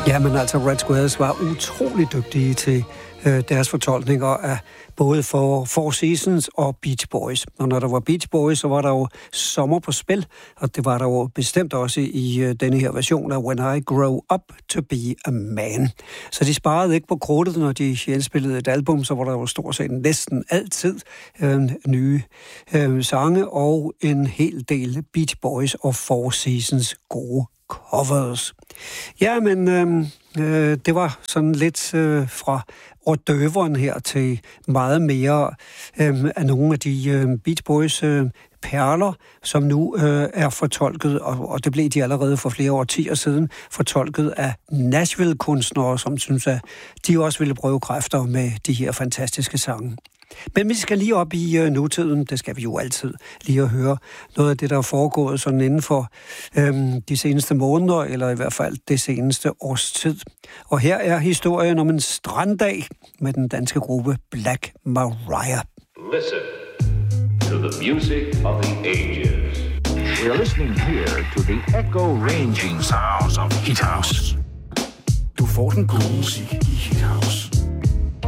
Jamen altså, Red Squares var utrolig dygtige til deres fortolkninger af både for Four Seasons og Beach Boys. Og når der var Beach Boys, så var der jo sommer på spil, og det var der jo bestemt også i denne her version af When I Grow Up to Be a Man. Så de sparede ikke på krudtet, når de indspillede et album, så var der jo stort set næsten altid nye sange og en hel del Beach Boys og Four Seasons gode covers. Ja, men det var sådan lidt fra ordøveren her til meget mere af nogle af de Beach Boys perler, som nu er fortolket, og det blev de allerede for flere årtier siden, fortolket af Nashville-kunstnere, som synes, at de også ville prøve kræfter med de her fantastiske sange. Men vi skal lige op i nutiden, det skal vi jo altid lige at høre noget af det, der er foregået sådan inden for de seneste måneder, eller i hvert fald det seneste års tid. Og her er historien om en stranddag med den danske gruppe Black Maria. Listen to the music of the ages. We are listening here to the echo-ranging sounds of Hit House. Du får den gode musik i Hit House.